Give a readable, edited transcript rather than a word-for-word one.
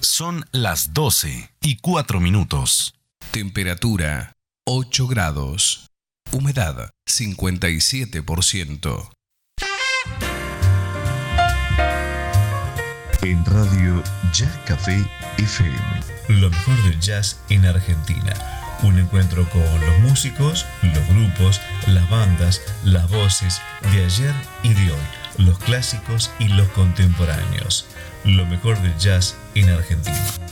Son las 12:04. Temperatura 8 grados. Humedad 57%. En Radio Jazz Café FM. Lo mejor del jazz en Argentina. Un encuentro con los músicos, los grupos, las bandas, las voces de ayer y de hoy, los clásicos y los contemporáneos. Lo mejor del jazz en Argentina.